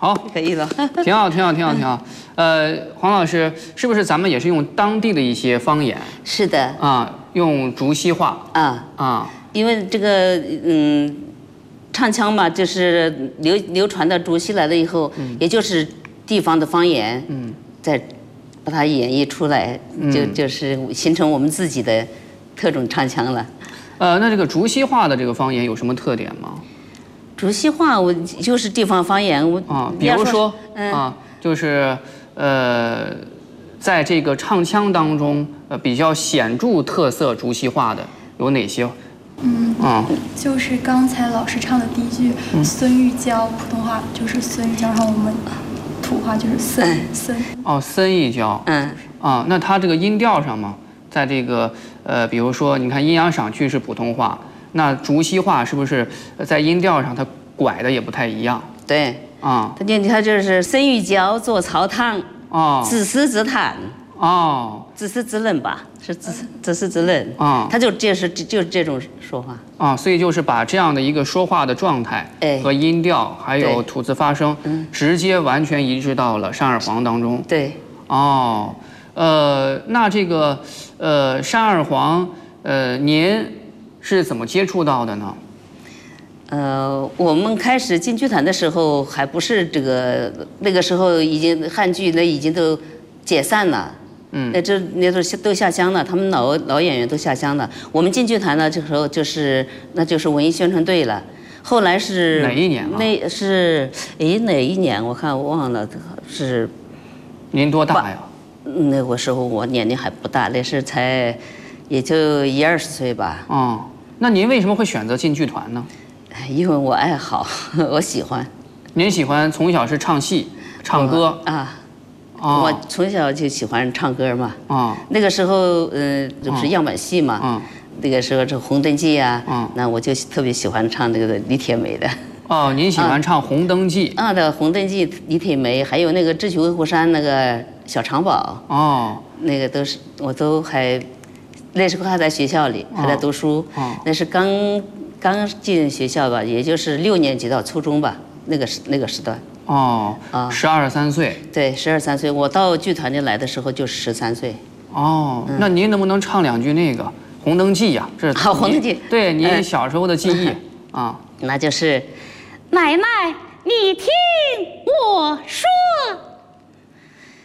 好， 可以了。 挺好，挺好，挺好，挺好。黄老师，是不是咱们也是用当地的一些方言？ 是的。 啊，用竹溪话。啊。 因为这个唱腔嘛，就是流传到竹溪来了以后，也就是地方的方言，再把它演绎出来，就是形成我们自己的特种唱腔了。 那这个竹溪话的这个方言有什么特点吗？ 竹溪话我就是地方方言， 比如说就是在这个唱腔当中，比较显著特色竹溪话的有哪些？ 就是刚才老师唱的第一句“孙玉娇”，普通话就是孙玉娇，然后我们土话就是森。 森玉娇。那它这个音调上嘛，在这个比如说你看阴阳赏句是普通话，那竹溪话是不是在音调上它拐的也不太一样？ 对。它就是孙玉娇做曹汤。自私自叹。自私自论吧，是自私自论。他就是这种说话。 所以就是把这样的一个说话的状态和音调，还有吐字发声，直接完全移植到了山二黄当中。 对。 那这个山二黄，您是怎么接触到的呢？ 我们开始进剧团的时候还不是那个时候已经汉剧已经都解散了。那都下乡了，他们老演员都下乡了。我们进剧团呢，这时候就是文艺宣传队了。后来是哪一年啊？ 那是哪一年？我看我忘了，是。 您多大呀？ 那个时候我年龄还不大，那是才也就20-20岁吧。 那您为什么会选择进剧团呢？ 因为我爱好，我喜欢。 您喜欢从小是唱戏、唱歌我从小就喜欢唱歌嘛。那个时候就是样板戏嘛。那个时候是《红灯记》啊。那我就特别喜欢唱那个李铁梅的。 您喜欢唱《红灯记》 的《红灯记》，李铁梅，还有那个《智取威虎山》那个小长宝。那个我都还，那时候还在学校里，还在读书。那是刚进学校吧，也就是6年级到初中吧，那个时段。 12、13岁。 对，12、13岁。我到剧团里来的时候就13岁。 那您能不能唱2句那个《红灯记》呀？这是 《红灯记》。 对，您小时候的记忆那就是，奶奶，你听我说。